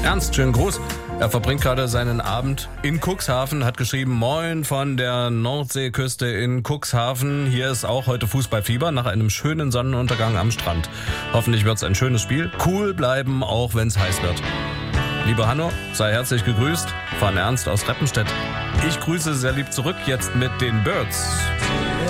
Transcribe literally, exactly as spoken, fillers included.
Ernst, schönen Gruß. Er verbringt gerade seinen Abend in Cuxhaven, hat geschrieben, moin von der Nordseeküste in Cuxhaven. Hier ist auch heute Fußballfieber nach einem schönen Sonnenuntergang am Strand. Hoffentlich wird's ein schönes Spiel. Cool bleiben, auch wenn's heiß wird. Liebe Hanno, sei herzlich gegrüßt von Ernst aus Reppenstedt. Ich grüße sehr lieb zurück, jetzt mit den Birds.